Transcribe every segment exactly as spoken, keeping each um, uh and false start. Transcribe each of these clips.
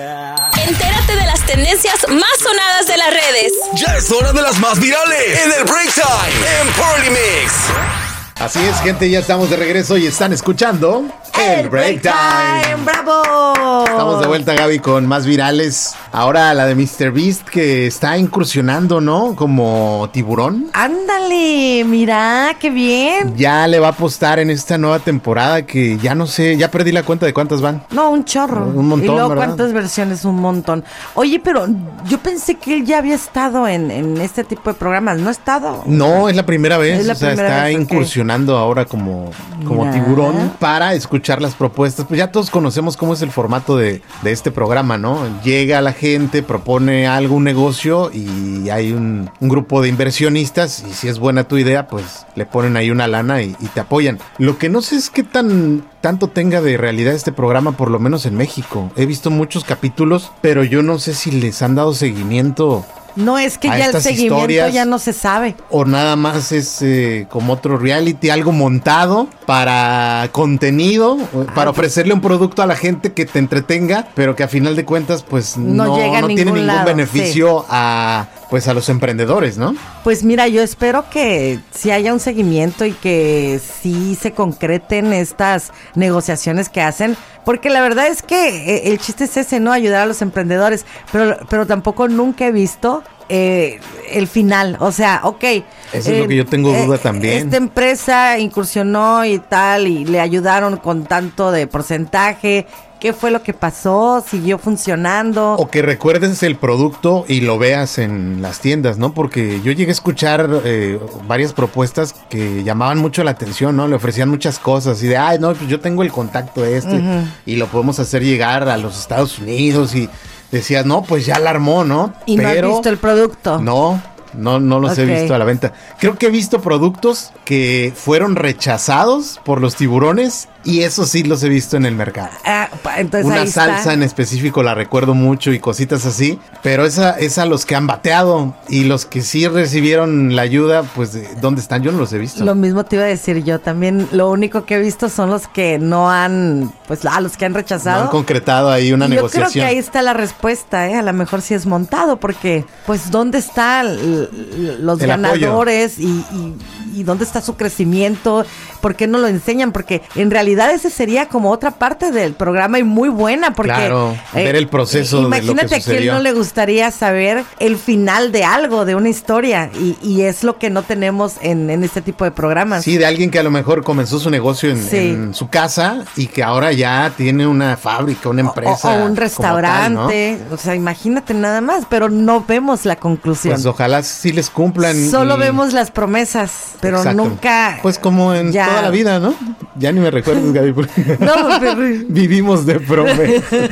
Entérate de las tendencias más sonadas de las redes. Ya es hora de las más virales en el Break Time en Party Mix. Así es, gente, ya estamos de regreso y están escuchando El Break Time. ¡Bravo! Estamos de vuelta, Gaby, con más virales. Ahora la de míster Beast, que está incursionando, ¿no? Como tiburón. Ándale, mira, qué bien. Ya le va a apostar en esta nueva temporada que ya no sé, ya perdí la cuenta de cuántas van. No, un chorro. Un montón, y luego, ¿verdad? ¿cuántas versiones? Un montón. Oye, pero yo pensé que él ya había estado en, en este tipo de programas. ¿No ha estado? No, es la primera vez. Es la o sea, primera está vez, ok. incursionando ahora como, como Mira. tiburón para escuchar las propuestas. Pues ya todos conocemos cómo es el formato de, de este programa, ¿no? Llega la gente, propone algo, un negocio y hay un, un grupo de inversionistas y si es buena tu idea, pues le ponen ahí una lana y, y te apoyan. Lo que no sé es qué tan tanto tenga de realidad este programa, por lo menos en México. He visto muchos capítulos, pero yo no sé si les han dado seguimiento. No, es que A ya el estas seguimiento historias. ya no se sabe. O nada más es eh, como otro reality, algo montado para contenido, para ofrecerle un producto a la gente que te entretenga, pero que a final de cuentas pues No no, llega a no tiene ningún ningún lado, beneficio a pues a los emprendedores, ¿no? Pues mira, yo espero que sí haya un seguimiento y que sí se concreten estas negociaciones que hacen, porque la verdad es que eh, el chiste es ese, ¿no? Ayudar a los emprendedores, pero, pero tampoco nunca he visto eh, el final, o sea, ok. Eso es lo que yo tengo duda también. Esta empresa incursionó y tal, y le ayudaron con tanto de porcentaje. ¿Qué fue lo que pasó? ¿Siguió funcionando? O que recuerdes el producto y lo veas en las tiendas, ¿no? Porque yo llegué a escuchar eh, varias propuestas que llamaban mucho la atención, ¿no? Le ofrecían muchas cosas y de, ay, no, pues yo tengo el contacto este uh-huh. y lo podemos hacer llegar a los Estados Unidos y decías, no, pues ya la armó, ¿no? Y Pero no has visto el producto. No, no, no los Okay. he visto a la venta. Creo que he visto productos que fueron rechazados por los tiburones y eso sí los he visto en el mercado. Ah, entonces Una ahí salsa está. en específico la recuerdo mucho y cositas así, pero esa es a los que han bateado y los que sí recibieron la ayuda, pues ¿dónde están? Yo no los he visto. Lo mismo te iba a decir yo también. Lo único que he visto son los que no han, pues a los que han rechazado. No han concretado ahí una y yo negociación. creo que ahí está la respuesta, ¿eh? A lo mejor sí es montado, porque pues ¿dónde están l- l- los El ganadores y, y, y dónde está su crecimiento? ¿Por qué no lo enseñan? Porque en realidad ese sería como otra parte del programa y muy buena, porque Claro, ver el proceso de lo que imagínate que a sucedió. quién no le gustaría saber el final de algo, de una historia, y, y es lo que no tenemos en, en este tipo de programas. Sí, de alguien que a lo mejor comenzó su negocio en, Sí. en su casa y que ahora ya tiene una fábrica, una empresa. O, o un como restaurante, tal, ¿no? o sea, imagínate nada más, pero no vemos la conclusión. Pues ojalá sí les cumplan. Solo y- vemos las promesas, pero Exacto. nunca. Pues como en ya. toda la vida, ¿no? Ya ni me recuerdo, Gaby. porque No, pero- Vivimos de promesas.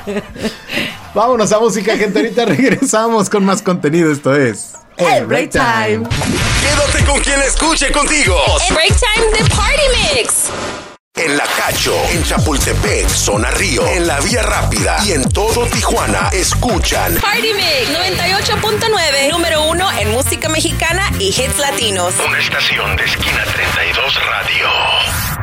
Vámonos a música, gente. Ahorita regresamos con más contenido. Esto es El Break Time. Quédate con quien escuche contigo. El Break Time de Party Mix. En La Cacho, en Chapultepec, Zona Río, en La Vía Rápida y en todo Tijuana, escuchan Party Mix noventa y ocho punto nueve, número uno en música mexicana y hits latinos. una estación de Esquina treinta y dos Radio.